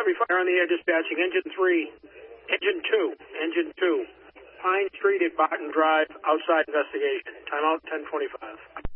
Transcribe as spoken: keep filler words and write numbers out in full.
Army Fire on the air dispatching. Engine three, engine two, engine two. Pine Street at Barton Drive, outside investigation. Timeout ten twenty-five.